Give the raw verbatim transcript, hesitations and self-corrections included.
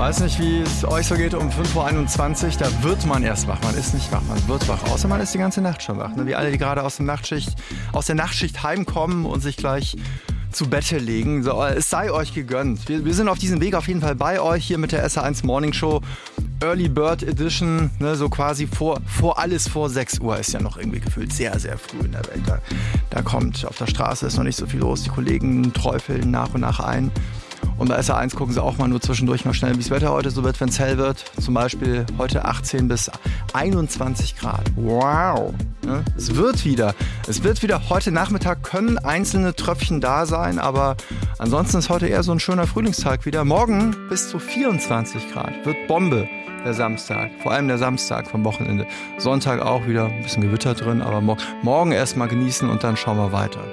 Weiß nicht, wie es euch so geht um fünf Uhr einundzwanzig, da wird man erst wach. Man ist nicht wach, man wird wach. Außer man ist die ganze Nacht schon wach. Ne? Wie alle, die gerade aus, dem Nachtschicht, aus der Nachtschicht heimkommen und sich gleich zu Bette legen. So, es sei euch gegönnt. Wir, wir sind auf diesem Weg auf jeden Fall bei euch hier mit der S R eins Morning Show. Early Bird Edition, ne, so quasi vor, vor alles vor sechs Uhr ist ja noch irgendwie gefühlt sehr, sehr früh in der Welt. Da, da kommt auf der Straße ist noch nicht so viel los. Die Kollegen träufeln nach und nach ein. Und bei S R eins gucken sie auch mal nur zwischendurch mal schnell, wie das Wetter heute so wird, wenn es hell wird. Zum Beispiel heute achtzehn bis einundzwanzig Grad. Wow! Ne? Es wird wieder. Es wird wieder. Heute Nachmittag können einzelne Tröpfchen da sein, aber ansonsten ist heute eher so ein schöner Frühlingstag wieder. Morgen bis zu vierundzwanzig Grad. Wird Bombe, der Samstag. Vor allem der Samstag vom Wochenende. Sonntag auch wieder ein bisschen Gewitter drin, aber mo- morgen erst mal genießen und dann schauen wir weiter.